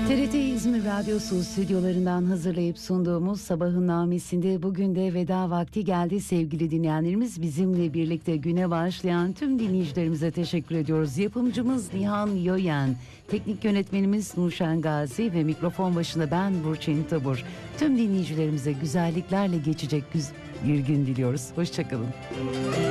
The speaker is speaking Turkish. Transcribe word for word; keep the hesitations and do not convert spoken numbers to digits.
T R T İzmir Radyosu stüdyolarından hazırlayıp sunduğumuz Sabahın Namesi'nde bugün de veda vakti geldi sevgili dinleyenlerimiz. Bizimle birlikte güne başlayan tüm dinleyicilerimize teşekkür ediyoruz. Yapımcımız Nihan Yoyen, teknik yönetmenimiz Nurşen Gazi ve mikrofon başında ben Burçin Tabur. Tüm dinleyicilerimize güzelliklerle geçecek bir gün diliyoruz. Hoşçakalın.